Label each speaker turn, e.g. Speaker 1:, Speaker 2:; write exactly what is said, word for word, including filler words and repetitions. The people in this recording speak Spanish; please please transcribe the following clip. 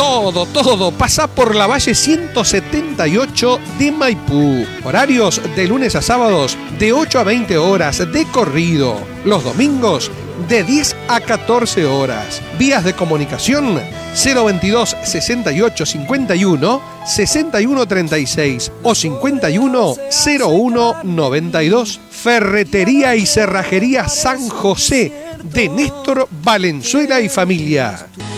Speaker 1: todo, todo. Pasá por la Valle ciento setenta y ocho de Maipú. Horarios de lunes a sábados de ocho a veinte horas de corrido. Los domingos de diez a catorce horas. Vías de comunicación cero veintidós sesenta y ocho cincuenta y uno sesenta y uno treinta y seis o cincuenta y uno cero uno noventa y dos. Ferretería y Cerrajería San José de Néstor Valenzuela y familia.